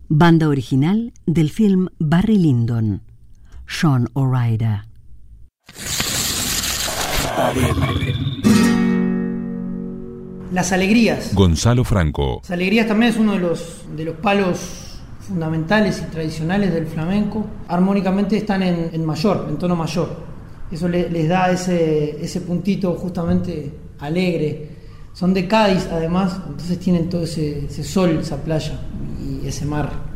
Banda original del film Barry Lyndon, Sean O'Rider. Las alegrías. Gonzalo Franco. Las alegrías también es uno de los palos fundamentales y tradicionales del flamenco. Armónicamente están en mayor, en tono mayor. Eso les da ese puntito justamente alegre. Son de Cádiz además, entonces tienen todo ese sol, esa playa y ese mar.